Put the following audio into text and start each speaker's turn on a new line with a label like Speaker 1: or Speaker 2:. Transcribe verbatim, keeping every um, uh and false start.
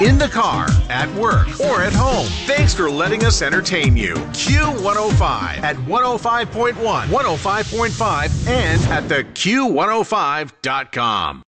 Speaker 1: in the car, at work, or at home. Thanks for letting us entertain you. Q one oh five at one oh five point one, one oh five point five, and at the Q one oh five dot com.